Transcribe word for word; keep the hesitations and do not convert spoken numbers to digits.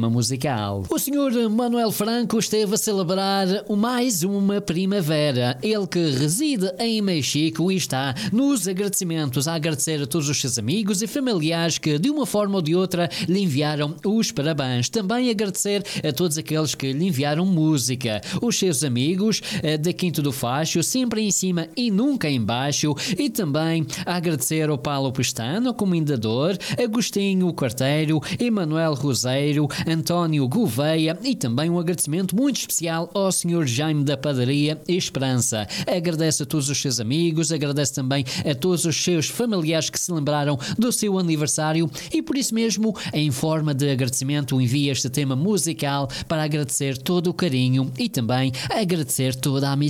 tema musical. O senhor Manuel Franco esteve a celebrar mais uma primavera. Ele que reside em Mexico e está nos agradecimentos a agradecer a todos os seus amigos e familiares que de uma forma ou de outra lhe enviaram os parabéns. Também agradecer a todos aqueles que lhe enviaram música. Os seus amigos da Quinta do Facho, sempre em cima e nunca em baixo. E também a agradecer ao Paulo Pestano, comendador, Agostinho Quarteiro, Emanuel Roseiro, António Gouveia e também um agradecimento muito especial ao senhor Jaime da Padaria Esperança. Agradece a todos os seus amigos, agradece também a todos os seus familiares que se lembraram do seu aniversário e por isso mesmo, em forma de agradecimento, envia este tema musical para agradecer todo o carinho e também agradecer toda a amizade